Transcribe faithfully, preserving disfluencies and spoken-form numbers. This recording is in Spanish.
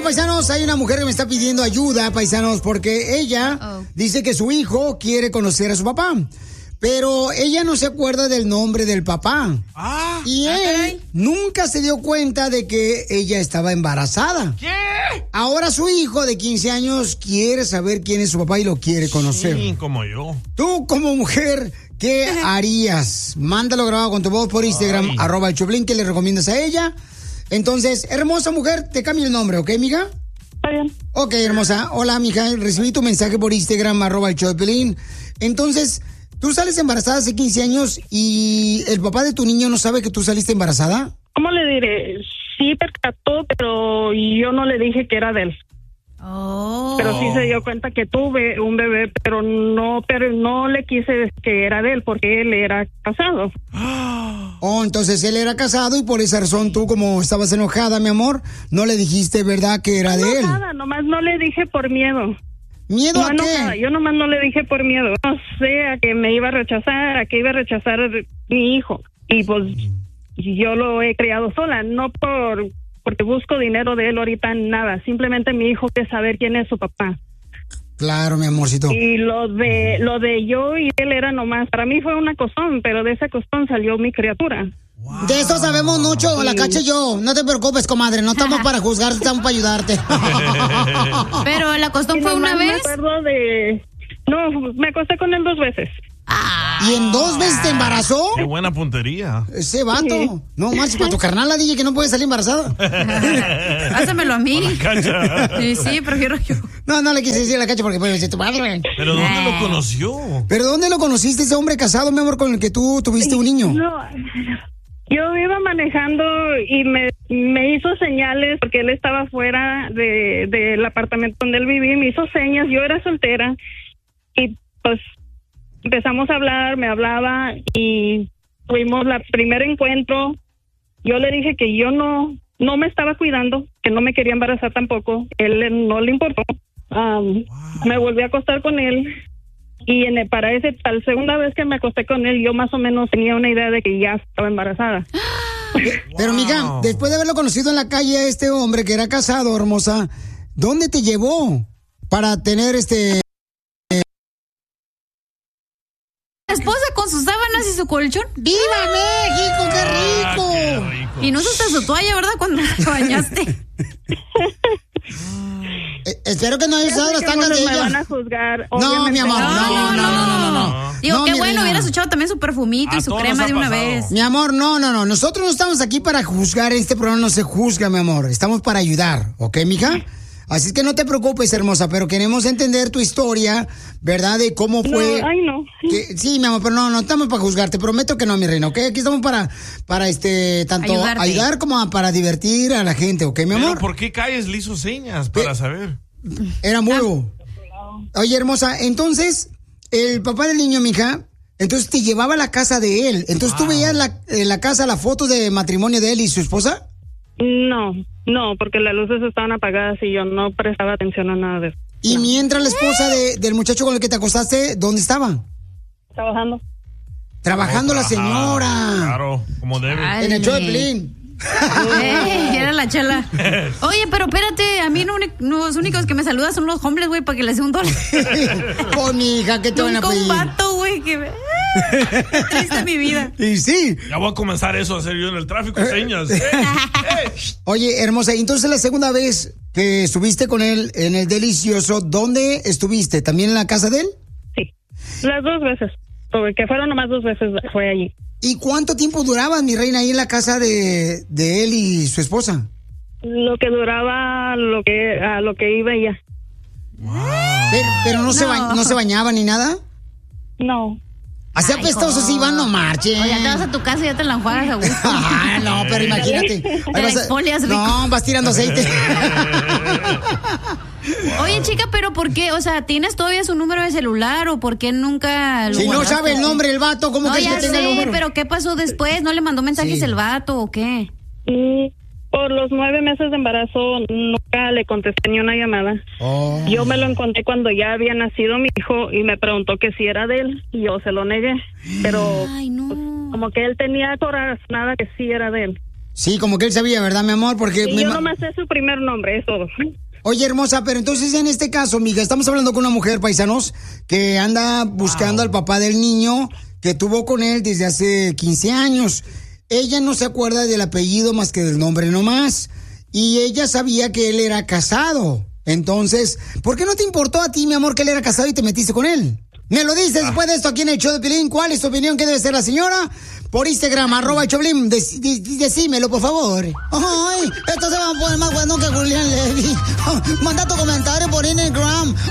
paisanos, hay una mujer que me está pidiendo ayuda, paisanos, porque ella oh. dice que su hijo quiere conocer a su papá. Pero ella no se acuerda del nombre del papá. Ah, y él okay. nunca se dio cuenta de que ella estaba embarazada. ¿Qué? Ahora su hijo de quince años quiere saber quién es su papá y lo quiere conocer. Sí, como yo. Tú, como mujer, ¿qué harías? Mándalo grabado con tu voz por Instagram, Ay. arroba el Choplin, que le recomiendas a ella. Entonces, hermosa mujer, te cambio el nombre, ¿ok, mija? Está bien. Ok, hermosa. Hola, mija, recibí tu mensaje por Instagram, arroba el Choplin. Entonces... ¿tú sales embarazada hace quince años y el papá de tu niño no sabe que tú saliste embarazada? ¿Cómo le diré? Sí percató, pero yo no le dije que era de él. Oh. Pero sí se dio cuenta que tuve un bebé, pero no, pero no le quise decir que era de él porque él era casado. Oh, entonces él era casado y por esa razón tú, como estabas enojada, mi amor, no le dijiste, ¿verdad, que era no, de él? Nada, nomás no le dije por miedo. ¿Miedo no, a qué? No, yo nomás no le dije por miedo. No sé, a que me iba a rechazar, a que iba a rechazar mi hijo. Y pues yo lo he criado sola, no por porque busco dinero de él ahorita, nada. Simplemente mi hijo quiere saber quién es su papá. Claro, mi amorcito. Y lo de lo de yo y él era nomás, para mí fue una costón, pero de esa costón salió mi criatura. Wow. De eso sabemos mucho, sí. La Cacha y yo. No te preocupes, comadre, no estamos para juzgarte, estamos para ayudarte. Pero la costón fue una vez. Me acuerdo de... No, me acosté con él dos veces. Ah, ¿y en dos veces te embarazó? Qué buena puntería. Ese vato. Sí. No más para tu carnal, la D J que no puede salir embarazada. Pásamelo a mí. Sí, sí, prefiero yo. No, no le quise decir a la Cacha porque puede decir tu madre. ¿Pero dónde lo conoció? ¿Pero dónde lo conociste, ese hombre casado, mi amor, con el que tú tuviste un niño? No, yo iba manejando y me, me hizo señales porque él estaba fuera de, del apartamento donde él vivía, me hizo señas, yo era soltera y pues empezamos a hablar, me hablaba y tuvimos el primer encuentro. Yo le dije que yo no no me estaba cuidando, que no me quería embarazar tampoco, él no le importó. Um, wow. Me volví a acostar con él. Y en el, para ese, para la segunda vez que me acosté con él, yo más o menos tenía una idea de que ya estaba embarazada. Pero, wow. Mija, después de haberlo conocido en la calle a este hombre que era casado, hermosa, ¿dónde te llevó para tener este... La esposa con sus sábanas y su colchón? ¡Viva México, qué rico! Ah, qué rico. Y no usaste su toalla, ¿verdad? Cuando te bañaste. Eh, espero que no hayas usado las tangas de ella. Me van a juzgar. No, mi amor, no, no, no, no, no, no. Digo, no, qué bueno, hubieras echado también su perfumito a y su crema de una vez. Mi amor, no, no, no. Nosotros no estamos aquí para juzgar. Este programa no se juzga, mi amor. Estamos para ayudar, ¿ok, mija? Así que no te preocupes, hermosa, pero queremos entender tu historia, ¿verdad? De cómo fue. No, ay, no. Que, sí, mi amor, pero no, no estamos para juzgarte. Prometo que no, mi reina, ¿ok? Aquí estamos para, para este, tanto Ayudarte. ayudar como para divertir a la gente, ¿ok, mi amor? ¿Pero por qué calles le hizo señas para Pe- saber? Era mudo. Oye, hermosa, entonces, el papá del niño, mija, entonces te llevaba a la casa de él. Entonces, wow. ¿Tú veías la, en la casa la foto de matrimonio de él y su esposa? No, no, porque las luces estaban apagadas y yo no prestaba atención a nada de eso. Y no. Mientras la esposa de, del muchacho con el que te acostaste, ¿dónde estaba? Trabajando. Trabajando la señora. Claro, como debe. Ay, en el show de Pelín. Ey, era la chela. Oye, pero espérate, a mí no, no, los únicos que me saludan son los hombres, güey, para que les dé un dólar. Oh, mi hija, ¿qué te van a pedir? Un vato, güey, que me... Triste mi vida. Y sí. Ya voy a comenzar eso a hacer yo en el tráfico, señas. Hey, hey. Oye, hermosa, entonces la segunda vez que estuviste con él en el delicioso, ¿dónde estuviste? ¿También en la casa de él? Sí, las dos veces, porque fueron nomás dos veces, fue allí. ¿Y cuánto tiempo duraban, mi reina, ahí en la casa de, de él y su esposa? Lo que duraba, lo que a lo que iba ella. Wow. Pero, pero no, no. Se ba- no se bañaba ni nada. No. Así apestosos si van, no marchen. Oye, te vas a tu casa y ya te la enjuagas a gusto. Ah, no, pero imagínate. Te la exfolias rico. No, vas tirando aceite. Wow. Oye, chica, pero ¿por qué? O sea, ¿tienes todavía su número de celular o por qué nunca lo Si guardaste? no sabe el nombre del vato, ¿cómo no, crees que tenga sé, el número? Pero ¿qué pasó después? ¿No le mandó mensajes Sí. el vato o qué? Mm, por los nueve meses de embarazo nunca le contesté ni una llamada. Oh. Yo me lo encontré cuando ya había nacido mi hijo y me preguntó que si era de él y yo se lo negué. Pero Ay, no. pues, como que él tenía corazonada que sí era de él. Sí, como que él sabía, ¿verdad, mi amor? Porque y me yo ma- nomás sé su primer nombre, es todo. Oye, hermosa, pero entonces en este caso, mija, estamos hablando con una mujer, paisanos, que anda buscando wow. al papá del niño que tuvo con él desde hace quince años. Ella no se acuerda del apellido más que del nombre nomás. Y ella sabía que él era casado. Entonces, ¿por qué no te importó a ti, mi amor, que él era casado y te metiste con él? Me lo dices ah. después de esto aquí en el show de Piolín. ¿Cuál es tu opinión? ¿Qué debe ser la señora? Por Instagram, arroba el Choplin. Dec- de- decímelo, por favor. Ay, esto se va a poner más bueno que Julián Levy. Manda tu comentario por Instagram.